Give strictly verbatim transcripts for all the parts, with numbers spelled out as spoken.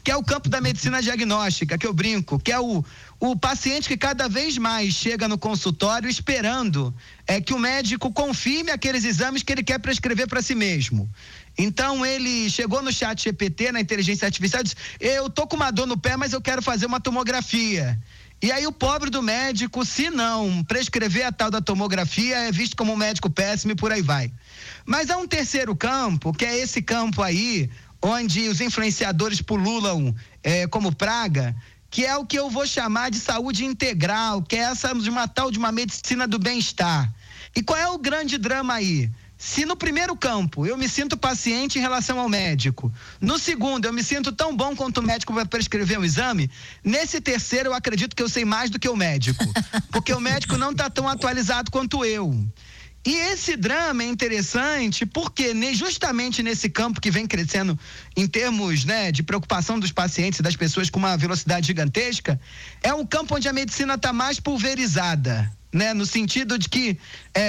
que é o campo da medicina diagnóstica, que eu brinco, que é o, o paciente que cada vez mais chega no consultório esperando é, que o médico confirme aqueles exames que ele quer prescrever para si mesmo. Então ele chegou no chat G P T, na inteligência artificial, e disse: eu tô com uma dor no pé, mas eu quero fazer uma tomografia. E aí o pobre do médico, se não prescrever a tal da tomografia, é visto como um médico péssimo e por aí vai. Mas há um terceiro campo, que é esse campo aí, onde os influenciadores pululam é, como praga, que é o que eu vou chamar de saúde integral, que é essa de uma tal de uma medicina do bem-estar. E qual é o grande drama aí? Se no primeiro campo eu me sinto paciente em relação ao médico, no segundo eu me sinto tão bom quanto o médico vai prescrever um exame, nesse terceiro eu acredito que eu sei mais do que o médico, porque o médico não está tão atualizado quanto eu. E esse drama é interessante porque justamente nesse campo que vem crescendo em termos, né, de preocupação dos pacientes e das pessoas com uma velocidade gigantesca, é um campo onde a medicina está mais pulverizada, né, no sentido de que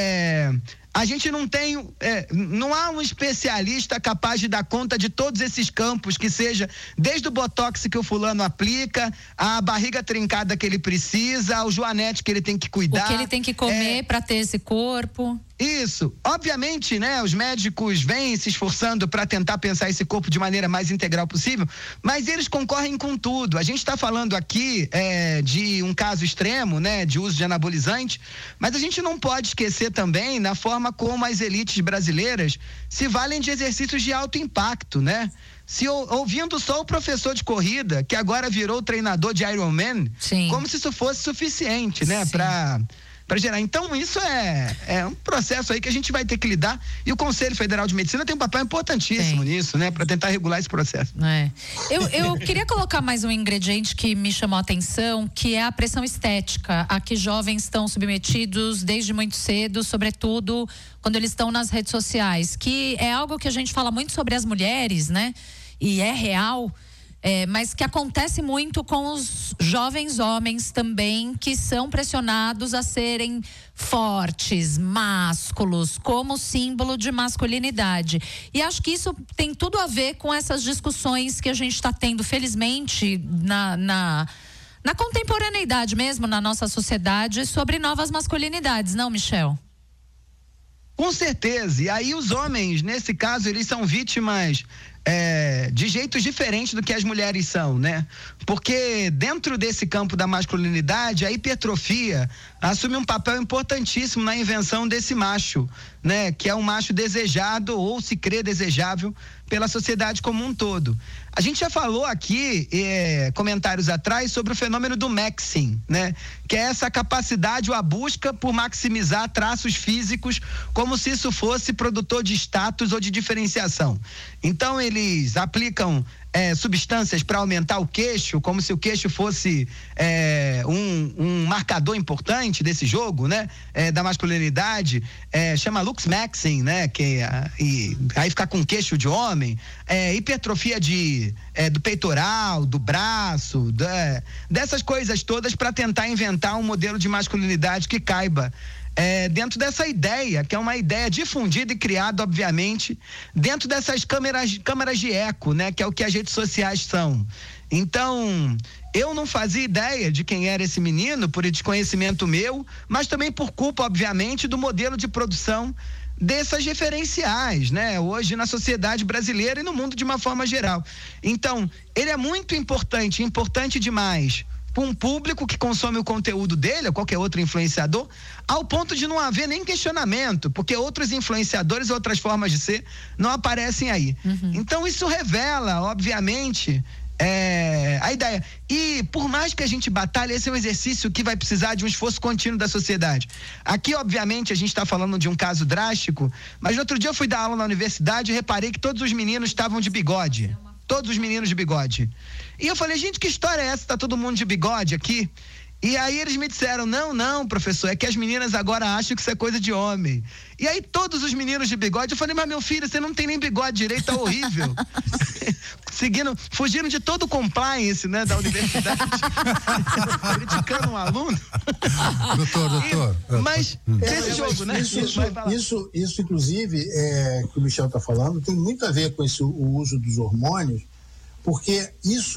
é, a gente não tem, é, não há um especialista capaz de dar conta de todos esses campos, que seja desde o botox que o fulano aplica, a barriga trincada que ele precisa, ao joanete que ele tem que cuidar. O que ele tem que comer é, para ter esse corpo. Isso, obviamente, né, os médicos vêm se esforçando para tentar pensar esse corpo de maneira mais integral possível, mas eles concorrem com tudo. A gente está falando aqui é, de um caso extremo, né, de uso de anabolizante, mas a gente não pode esquecer também na forma como as elites brasileiras se valem de exercícios de alto impacto, né? Se ouvindo só o professor de corrida, que agora virou treinador de Ironman, Sim. como se isso fosse suficiente, né, para para gerar. Então isso é, é um processo aí que a gente vai ter que lidar, e o Conselho Federal de Medicina tem um papel importantíssimo Sim. nisso, né, para tentar regular esse processo. É. Eu, eu queria colocar mais um ingrediente que me chamou a atenção, que é a pressão estética a que jovens estão submetidos desde muito cedo, sobretudo quando eles estão nas redes sociais, que é algo que a gente fala muito sobre as mulheres, né, e é real. É, mas que acontece muito com os jovens homens também, que são pressionados a serem fortes, másculos, como símbolo de masculinidade. E acho que isso tem tudo a ver com essas discussões que a gente está tendo, felizmente, na, na, na contemporaneidade mesmo, na nossa sociedade, sobre novas masculinidades, não, Michel? Com certeza. E aí os homens, nesse caso, eles são vítimas É, de jeitos diferentes do que as mulheres são, né? Porque dentro desse campo da masculinidade, a hipertrofia assume um papel importantíssimo na invenção desse macho, né? Que é um macho desejado ou se crê desejável pela sociedade como um todo. A gente já falou aqui, é, comentários atrás, sobre o fenômeno do maxing, né? Que é essa capacidade ou a busca por maximizar traços físicos como se isso fosse produtor de status ou de diferenciação. Então eles aplicam é, substâncias para aumentar o queixo, como se o queixo fosse é, um, um marcador importante desse jogo, né? É, da masculinidade, é, chama lux maxing, né? Que, a, e, aí ficar com queixo de homem, é, hipertrofia de, é, do peitoral, do braço, da, dessas coisas todas para tentar inventar um modelo de masculinidade que caiba É, dentro dessa ideia, que é uma ideia difundida e criada, obviamente, dentro dessas câmeras, câmeras de eco, né? Que é o que as redes sociais são. Então, eu não fazia ideia de quem era esse menino, por desconhecimento meu, mas também por culpa, obviamente, do modelo de produção dessas referenciais, né? Hoje na sociedade brasileira e no mundo de uma forma geral. Então, ele é muito importante, importante demais para um público que consome o conteúdo dele, ou qualquer outro influenciador, ao ponto de não haver nem questionamento, porque outros influenciadores, outras formas de ser, não aparecem aí. Uhum. Então isso revela, obviamente, é, a ideia. E por mais que a gente batalhe, esse é um exercício que vai precisar de um esforço contínuo da sociedade. Aqui, obviamente, a gente está falando de um caso drástico, mas no outro dia eu fui dar aula na universidade e reparei que todos os meninos estavam de bigode. Todos os meninos de bigode. E eu falei, gente, que história é essa? Tá todo mundo de bigode aqui? E aí eles me disseram, não, não, professor, é que as meninas agora acham que isso é coisa de homem. E aí todos os meninos de bigode, eu falei, mas meu filho, você não tem nem bigode direito, tá horrível. Seguindo, fugindo de todo o compliance, né, da universidade. Criticando um aluno. Doutor, doutor. E, mas, é, esse é, jogo, né? Isso, isso, isso, isso inclusive, é, que o Michel tá falando, tem muito a ver com esse, o uso dos hormônios, porque isso